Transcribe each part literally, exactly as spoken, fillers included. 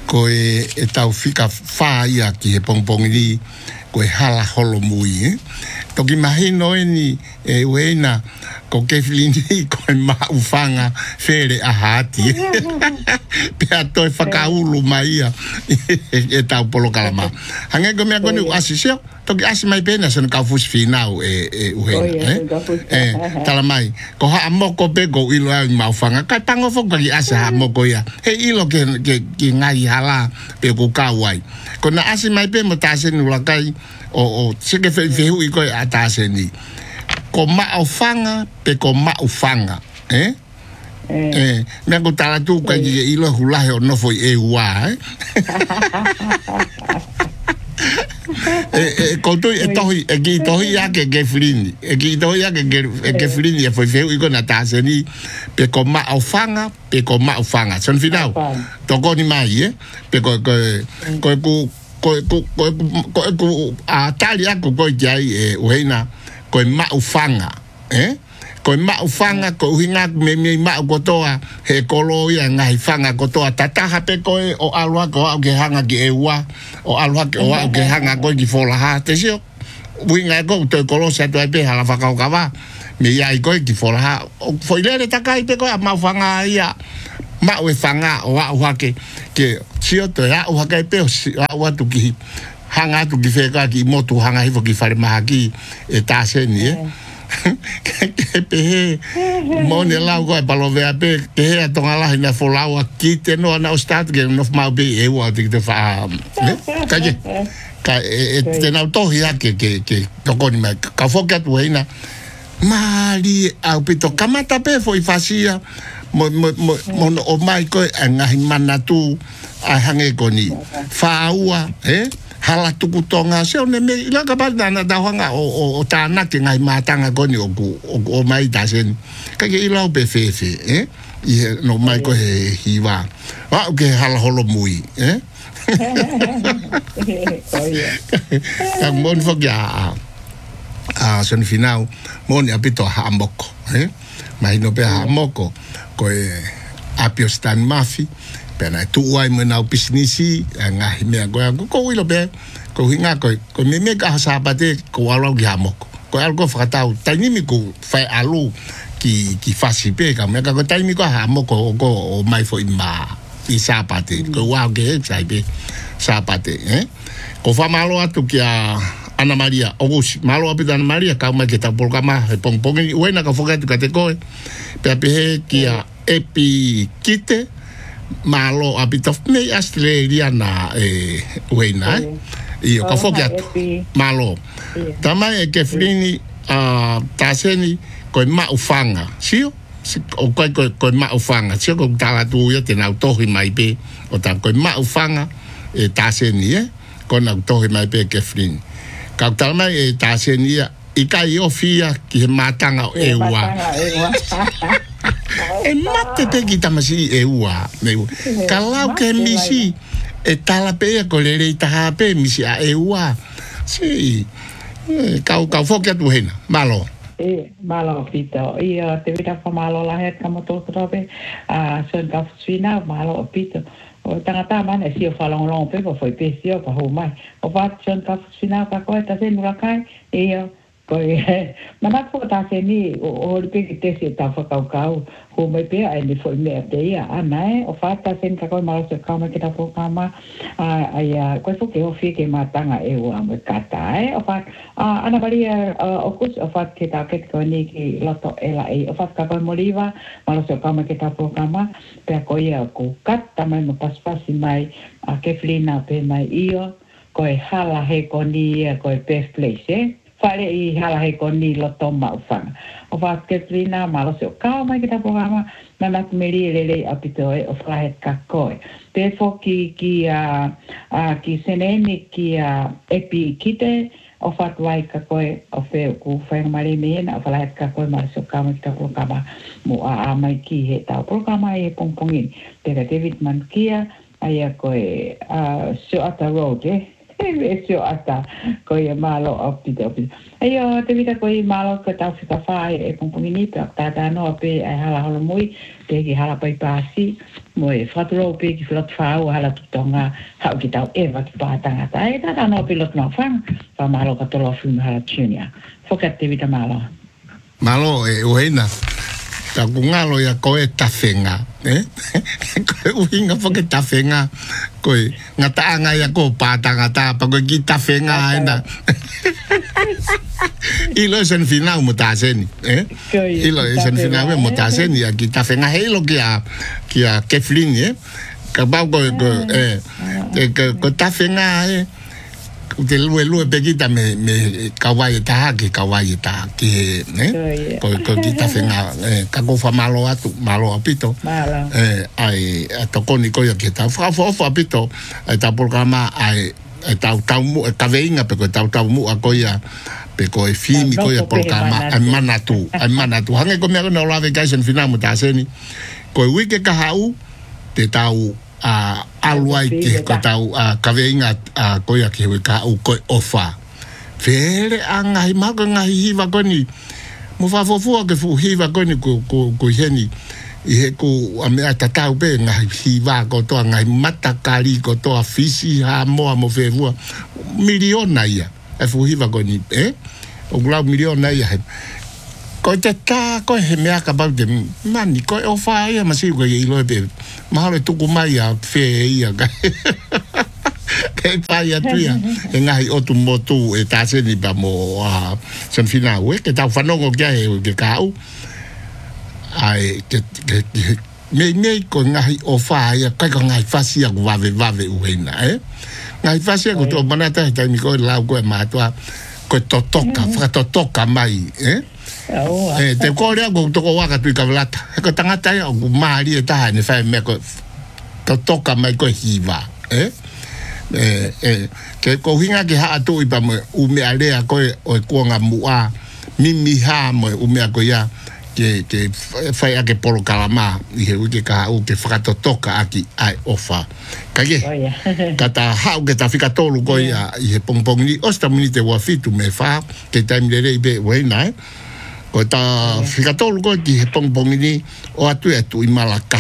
ko e, e tau fika whaia ki he pongpongi ni ko e hala holo mui eh? Toki mahino e ni e uena ko ke filini ko e maufanga fere a hati pea toi whakaulu mai ia e tau polo kalama hange ko mea koni u asiseo toki asi mai pena sana kau fusi finau e, e uena eh? Tala mai ko haa moko pe ko ilo au maufanga kai pango foka ki asa haa moko ia he ilo ke, ke, ke ngai hala pe ko kawai ko na asi mai pe mo taseni ulakai o, o seke fehu i koe ataseni ko maufanga pe ko maufanga eh Eh, eh me ko tala tu ka ki ilo hulahe o nofo e ua eh eh eh ko tu e tohi e ki tohi ya ke ke flini e ki tohi ya ke ke flini e foi feu i ko na taseni pe ko maufanga pe ko maufanga son final to ko ni mai eh pe ko ko ko ko ko ko ko ko a talia ko ko jai e uena ko maufanga eh ko maufanga ko hinga me me ma ko toa he kolo ia ngai fanga ko toa tataha pe ko o alwa ko ke hanga ki ewa o alwa ko ke hanga ko ki fola ha te sio winga ko to kolo sa to pe hala faka ka va me ia ko ki fola ha foi le takai pe ko maufanga ia ma we fanga o wa ke ke sio to ya o ka pe o tu ki hanga tu ki feka ki motu hanga hi fo ki fare mahaki e taseni eh ke pe mone la go pa lo vea pe ke a tonga la ina fo la wa kite no na o start ge no ma be e wa de te fa ka je ka e te na to ya ke ke ke to ko ni ma ka fo ka tu ina mali a pito kamata pe fo i fasia mo mo mo o mai ko nga himana tu a hange ko ni fa ua eh hala tuku tonga se one me ila ka bana na da hanga o o, o tana ke ngai matanga ko ni o o, o mai da sen ka ke ila o pe fe fe eh i no mai ko he hiwa wa ke hala holo mui eh ka mon fo ya a son final mon ya pito ha moko eh mai no pe ha moko ko e apio stan mafi pena tu wai me na pisnisi nga me go ko wilo be ko hinga ko ko me me ka sa pate ko alo giamo ko algo fatau tani mi ko fa alu ki ki fasi pe ka me ka ko tani mi ko ha mo ko ko mai fo ima i sa pate ko wa ge sai pe sa pate eh ko fa malo atu ki a Ana Maria o malo apita Ana Maria ka ma ke ta por kama pong pong uena ka foga tu ka te ko pe pe ki a epi kite malo apita me Australia na e uena io ka foga malo tama e ke flini a taseni ko ma ufanga sio o ko ko ko ma ufanga sio ko tala tu ya te na to mai pe o ta ko ma ufanga e taseni e ko na to mai pe ke flini ka talma e tasenia i kai ofia ki matanga e wa e mate te ki tamasi e wa me ka lau ke misi e tala pe ko le le ta pe misi a e wa si ka ka fokia tu hena malo e malo pito i te vita fa malo la het ka mo to trobe a son ka swina malo pito o tangata man e sio falong long pe foi pe sio pa ho mai o va chon ka sina pa ko ta se nura kai e ko e mana ko ta se ni o pe te se ta fa ka ka ho mai pe ai ni foi me te ia ana e o fa ta se ka ko malo se ka ma ke ta po ka ma ai ko fo ke o fi ke ma tanga e o am ka ta e o fa ana Maria o kus o fa ke ta ke ko ni ki loto ela e o fa ka ko moliva malo se ka ma ke ta po ka ma pe ko ia ko kata mai mo pasipasi mai a ke flina pe mai io ko e hala he ko ni ko e best place eh fare i hala he ko ni lo toma ufanga o va ke flina malo se ka mai ke ta programa na na meri lele apito e o fa het ka ko pe fo ki ki a a ki seneni ki a epi kite o fa vai ka ko o fe ku fa mari mena o fa het ka ko malo se ka mai ke ta programa mo a mai ki he ta programa e pongpongin pero David Mankia ai ko e a so ata road eh e sio ata ko ia malo apito apito ayo te vita ko i malo ko tau fika fai e pongpongini pe ta ta no pe ai hala hala mui pe ki hala pai pasi mo e fatro pe ki flot fau hala tutonga ha ki tau e va ki pa tanga ta e ta no pilot no fang pa malo ka tolo fu hala tunia foka te vita malo malo e oena ta kungalo ya ko e tafenga eh ko winga foke tafenga ko ngata anga ya ko pata ngata pa ko ki tafenga enda ilo sen final mutaseni eh ilo sen final mutaseni ya ki tafenga helo ki a ki a keflin eh ka ba ko eh ko tafenga eh te lue lue pegita me me kawaii ta ki kawaii ta ki ne ko ko kita fenga ka ko fa malo atu malo apito eh ai atokoni ko ya ki ta fa fa fa apito ai ta programa ai ta ta mu ta veinga pe ko ta ta mu a ko ya pe ko e fimi ko ya programa ai manatu ai manatu hange ko me no la vacation final mutaseni ko wike ka hau te tau a aluai ke ko tau a kaveinga a koia ke ka u ko ofa fere anga i maga nga hiva koni mo fa fofu ke fu hiva koni ko ko ko heni i he ko a me ata be nga hiva ko to nga mata kali ko to a fisi ha mo mo fe vu miliona ia e fu hiva koni eh o glau miliona ia ko te ta ko he me aka ba de mani ko ofa ia ma si ko i lo be mahalo tuku mai a fe ia ka ke pai a tuia e ngai o tu motu e ta se ni ba mo a sen fina we ke ta fanongo ke e ke kau ai ke me me ko ngai o fa ia ka ko ngai fasia ko vave vave u hena eh ngai fasia ko to manata ta mi ko la ko ma to ko to toka fra to toka mai eh eh te ko rea ko to ko waka tu ka vlata ko tangata ya ko mari e ta ne fa me ko to toka mai ko hiva eh eh eh ke ko hinga ke ha tu i pa mo u me alea ko o ko nga mua mimi ha mo u me ko ya ke ke fa ya ke polo kalama i he u ke ka u ke fa to toka aki ai ofa kage kata ha u ke ta fika tolu ko ya i he pongpong ni osta minute wa fitu me fa ke time le be we na ko ta fika tolu ko ki he pongpong ni o atu e tu i malaka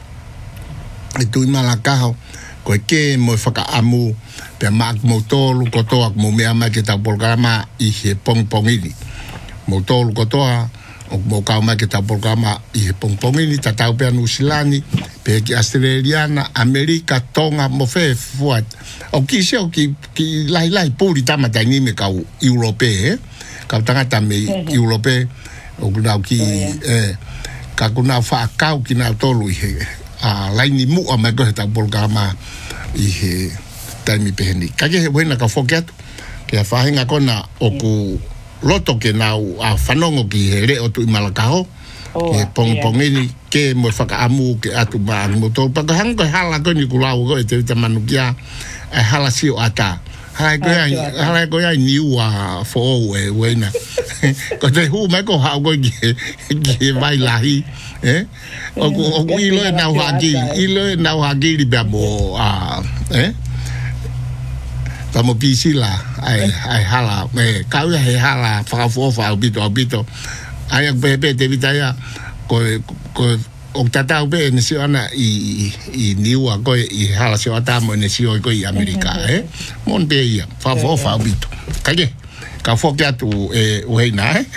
e tu i malaka ko ke mo faka amu pe mak mo tolu ko to ak mo me ama ke ta programa i he pongpong ni mo tolu ko to o mo ka ma ke ta programa i he pongpong ni ta ta pe anu silani pe ki australiana america tonga mo fe fuat o ki se o ki ki lai lai puri tama ta ni me ka europe eh ka tanga ta me europe o kuna ki eh ka kuna fa ka ki na tolu i he a laini mu a me ko ta programa i he taimi peheni ka ke buena ka foket ke fa hinga kona o ku loto ke na a fanongo ki he re o tu malakao ke pong pong ini ke mo fa ka amu ke atu ba mo to pa ka hanga hala ko ni kulau ko te te manukia e hala si o ata hala ko ya hala ko ya ni wa fo we we na ko te hu me ko ha ko ki ki vai lahi eh o o ilo na hagi ilo na hagi li ba mo a eh tamo pisila ai ai hala me ka ya he hala fa fo fa bito bito ai ak bebe te vitaya ko ko o tata be ne si ana i i niwa ko i hala si ata mo ne si o ko i america eh mon be ia fa fo fa bito ka ke ka fo ke atu e o heina eh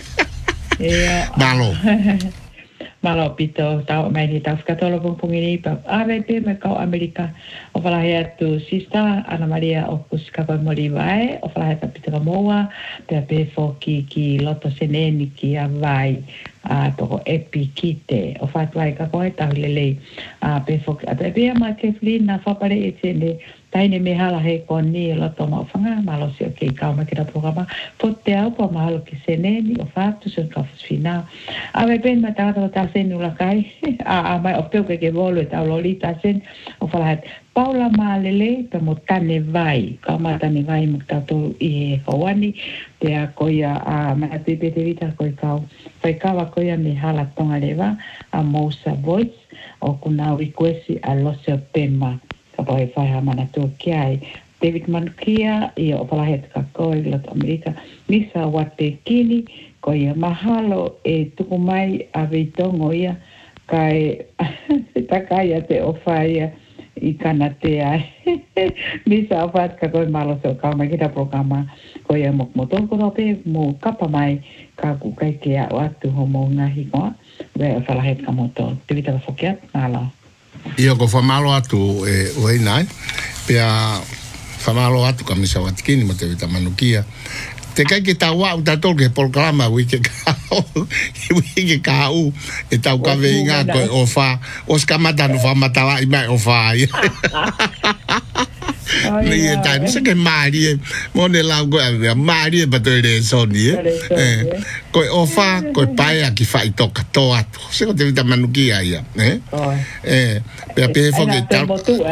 malo malo pito tau mai ni tau skatolo pong pongini pa ave pe me ka america o fala he tu sista Ana Maria o kuska ko molivae o fala he pito moa pe pe fo ki ki loto seneni ki avai a to epikite o fa vai ka ko ta lele a pe fo a pe ma ke flina fa pare etende taine me hala he ko ni loto mo fanga malo si ke ka ma ke ta programa fo te au pa malo ki seneni o fa tu se ka fina ave pe ma ta ta sen ula kai a a mai o pe ke volo ta lolita sen o fa Paula Malele pe mo tane vai ka ma tane vai mo ta to i hawani te a koia a ma te pe te vita koi ka fai ka wa koia me hala tonga leva a Mosa Voice o kuna request a losa pema ka pai fai ha mana to kiai David Manukia ia o palahet ka koe lot Amerika misa wate kini ko ia mahalo e tuku mai a veitongo ia kai se takaia te ofaia i kana te ai misa o fat ka koe malo so ka mai kita programa ko ia mok motor ko pe mo kapa mai ka ku kai ke a atu homo ngahi ko ve palahet ka motor te vita fokiat nala ia ko famalo atu e oi nai pea famalo atu ka misa watkini mo te vita Manukia te kai ke tau au tatou ke programa wiki kau wiki kau e tau ka veinga ko ofa os kamata no fa matala i mai ofa ia ni e tai se ke mari mo ne la go mari ba to le soni eh ko ofa ko pai aki fai toka to atu se ko te vita Manukia ia eh eh pe pe fo ke tau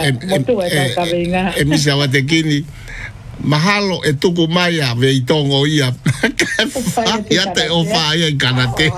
e mi sa wa te kini mahalo e tuku mai a veitongo ia ia te ofa ia i kanate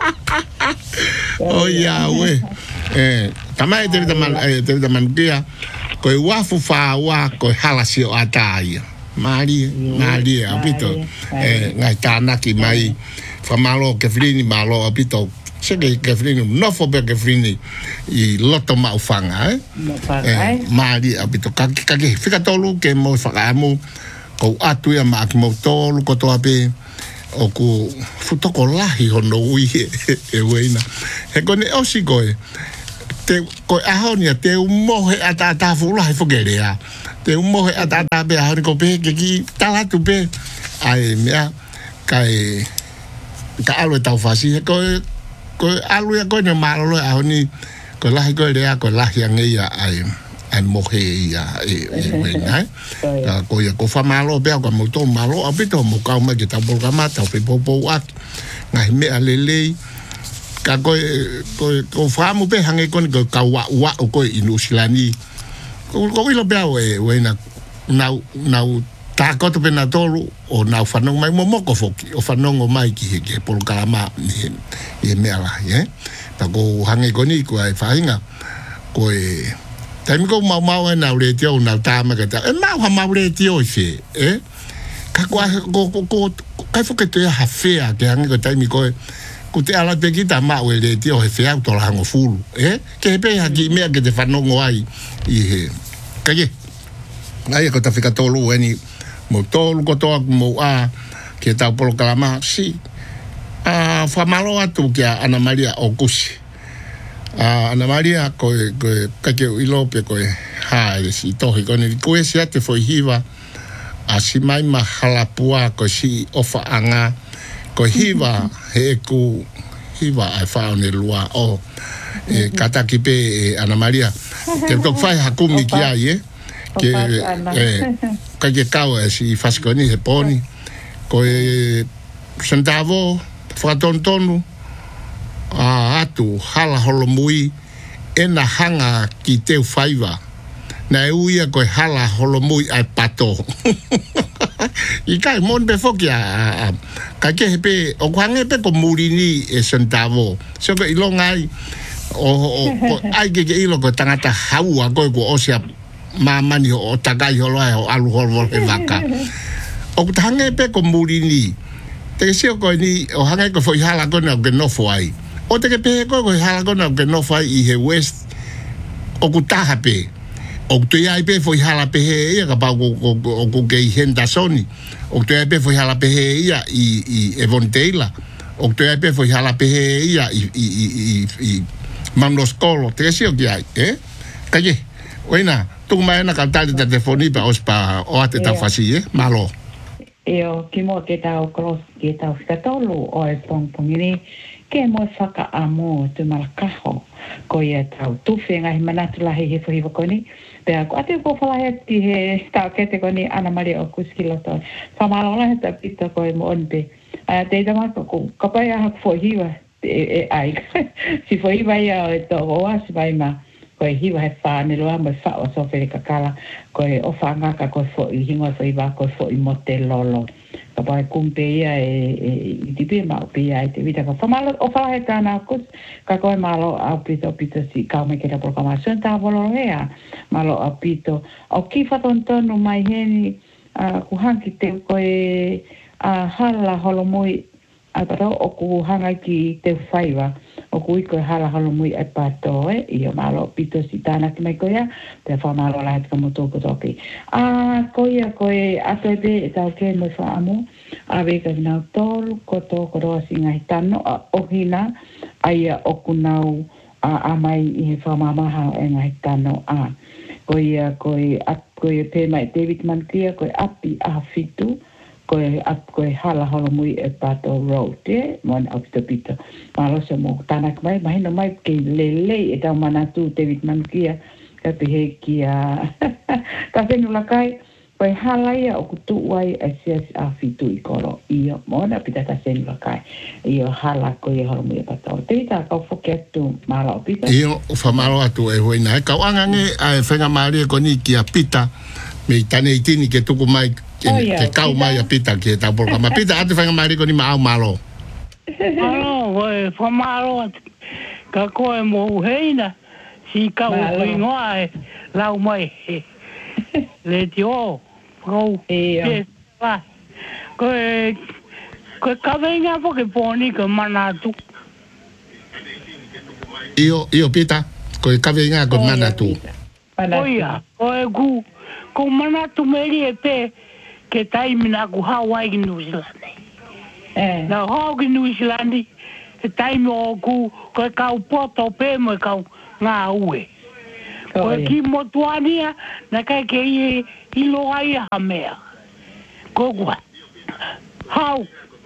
o ia we eh tamai te vita man te vita Manukia ko i wafu fa wa ko halasi o ataia mari mari apito eh ngai tanaki mai fa malo ke frini malo apito se ke ke frini no fo be ke frini i loto ma ufanga eh eh mari apito ka ka ke fika tolu ke mo fa mo ko atu ya ma mo tolu ko to ape o ku futoko lahi hono ui e weina he kone osikoe te ko ahonia te umohe atata fula he fogerea te umohe atata be ahori ko pe ke ki tala tu pe ai mea kai ka alo tau fasi ko ko alu ya ko ne malo ahoni ko lahi ko rea ko lahi angeia ai an mohe ia e weina ka ko ya ko fa malo be ko mo to malo apito mo ka ma ke ta programa ta pe popo at ngai me alele ka ko ko ko fa mo be hange kon ko ka wa wa ko inusilani ko ko lo be we weina nau nau ta ko to pena tolu o nau fa no mai mo ko foki o fa no mai ki ke programa ni e me ala eh ta ko hange ko ni ko ai fa inga ko e tai ko mau mau na le tio na ta ma ka ta e mau ha mau le tio fe eh ka ko ko ko ka fo ke te ha fe a ke hange ko tai mi ko ku te ala pe kita ma we le tio he fe auto la hango fulu eh ke pe ha ki me ke te fa no ai i he ka ye ai ko ta fika tolu eni mo tolu ko to mo a ke ta por kalama si a fa malo atu ke Ana Maria Okusi a Ana Maria ko ko ka ke ilope ko ha si to ko ni ko sia te foi hiva a si mai mahalapua ko si ofa anga ko hiva he ku hiva ai fa ne lua o e kata ki pe Ana Maria ke to fai hakumi ki ai eh ke eh ka ke kau si faskoni he poni ko e centavo fratontonu a atu hala holomui ena hanga ki teu faiva na uia ko hala holomui ai pato i kai mon be fokia ka ke pe o kwange pe ko murini e centavo so ko ilongai o o ai ke ilo ko tangata haua ko ko osia mamani o tagai holo o alu holo e vaka o tange pe ko murini te sio ko ni o hanga ko foi hala ko na ke no foi o te ke pe ko ko hala ko na ke no foi i he west o ku taha pe o te ai pe foi hala pe he ia ka pa ko ko ko ke henda soni o te ai pe foi hala pe he ia i i Evon Taylor o te ai pe foi hala pe he ia i i i i manos kolo te sio ki ai eh ka ye oina tu mai na ka tali te telefoni pa ospa o ate ta fasi eh malo Eo, ki mo te tau cross, ki tau whikatolu o e pongpongini, ke mo whaka amo tu malakaho, ko ia tau tuwhi ngahi manatu lahi he fuhiwa koni, pea ko ate ko whalahe ti he tau kete koni Ana Maria Okusi loto, whamalo lahe ta pita ko e mo onpe, a te tama ko kapai aha fuhiwa, e ai, si fuhiwa ia o e to oa si vai ma, ko e hiwa he whaane loa mo e wha o sofe le kakala ko e o whaangaka ko e fo i hingo e wha ko e fo i mote lolo ka pa e kumpe ia e i tipi ma upi ia e te vita ka whamalo o wha he tāna kus ka ko e malo au pita o pita si kau me ke ta programacion tā voloro hea malo apito. O ki whatontonu mai heni, uh, ku hanki te koe uh, hala holomui, a taro o ku hanga ki te whaiwa, o ku iko hala holomui e pato e, i o malo apito si tāna ki mai koea, te wha malo la heta mo tōku toki. A koea koe ato e te e tau ke mo wha amu, a weka ki nau tolu, koto, koroa singa hi tano, a ohina, aia o ku nau, a mai i he whamamaha e ngai tano a. Koe koe ap koe te mai David Mantia, koe api a fitu, koe ap koe hala holomui e pato road, e, mon apito pito. Malo se mo tanak mai, mahino mai ke lele e tau manatu David Mantia, ka pihe ki a, ka whengu lakai, koe hala ia o kutu wai e sias a fitu i koro, iyo, mona pita ka whengu lakai, iyo hala koe holomui e pato. Te ita kau whoke atu malo o pita. Iyo, whamalo atu e hoina. E kau angange a e whenga maari e koni ki a pita, me i tane i tini ke tuku mai, ke, oh, yeah, ke kau pita. Mai a pita ki e tau polka. Ma pita atu whenga maari koni ma au malo. Malo, koe whamalo atu. Ka koe mo uheina, si kau hui ngoa e lau mai he. Le ti o, kau, ke wha. Koe, koe kawenga po ke poni ke manatu. Iyo, iyo pita, koe kawenga ko manatu. Oia, koe ku, ko manatu meri e pe, ke taimina ku Hawaii ki New Zealand. Eh. Na hau ki New Zealand, ke taimi o ku, koe kau poto pe mo e kau ngā ue. Koe ki motuania, na kai ke i ilo ai ha mea. Koe kua, hau.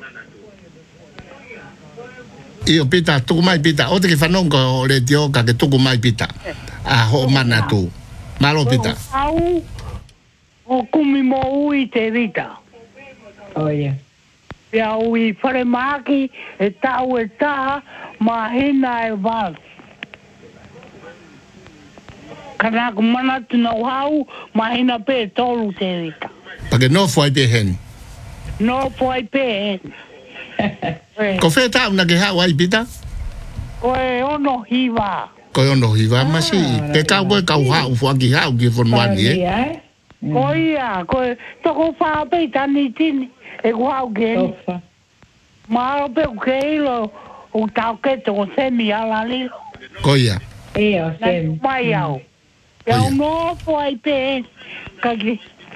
Iyo pita, tuku mai pita. O te ke whanonga o le tio ka ke tuku mai pita. A ho manatu. Malo pita. Au, o kumi mo ui te rita. Oh, yeah. Pia ui whare maki e tau e taha, ma hina e wal. Kana ku manatu na hau, ma hina pe tolu te rita. Pake no fwai pe hen. No fwai pe hen. Ko whē tau na ke Hawaii pita? Koe ono hiwa. Koe ono hiwa masi. Pe kau koe kau hau fuaki hau ki whanwani e. Koe ia, koe toko whaa pe tani tini. E ku hau geni. Maro pe ku ke ilo o tau ke toko semi ala lilo. Koe ia. Iyo, semi. Mai au. Iau no fwai pe kaki.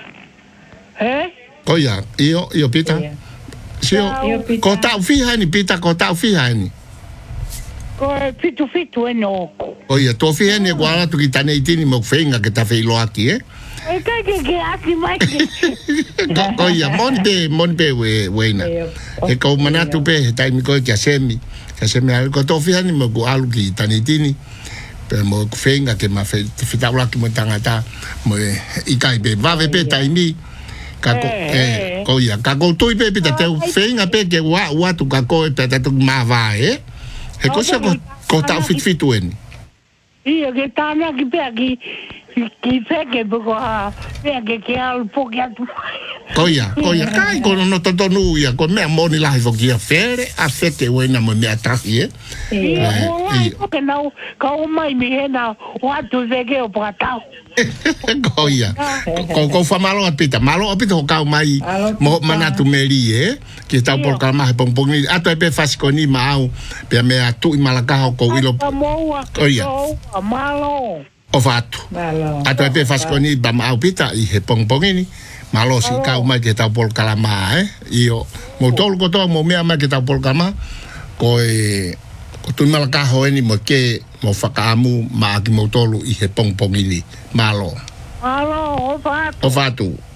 He? Koe ia. Iyo, iyo pita. Sio, ko tau whiha ni pita, ko tau whiha ni. Ko fitu fitu e no. O ia, tō whiha ni e kua ratu ki tane i tini mo whenga ke ta whei loaki e. E kai ke ke aki mai ke. Ko ia, moni pe, moni pe we, weina. E kau manatu pe, he taimi koe kia semi. Kia semi hali, ko tō whiha ni mo ku alu ki tane i tini. Pe mo whenga ke ma whitau laki mo tangata. Mo i kai pe, wawe pe taimi. Kako eh ko ia kako tui pe pita te whenga pe ke wa wa tu kako e peta tu mava e he ko sa ko ta fit fit uen Ia ke tana ki pe ki ki peke boko ha pe ke ke al poki atu ko ia ko ia kai ko no to to nu ia ko me moni la fo ki a fere a fete wena mo me atahi e e ko na ka o mai mi hena wa tu ze ke o patau ko ia ko ko fa malo apita malo apita ko mai mo manatu meri e ki sta por calma pong pong ni ato e pe fasco ni mau pe me atu i malaka ko ilo ko ia malo o fatu ato e pe fasco ni ba mau pita i he pong pong ni malo si ka mai ki sta por calma eh io mo tol ko to mo me ama ki sta por calma ko e ko tu malaka ho ni mo ke mo whakaamu maa ki mautolu i he pongpongi ni. Malo. Malo, o fatu. O fatu.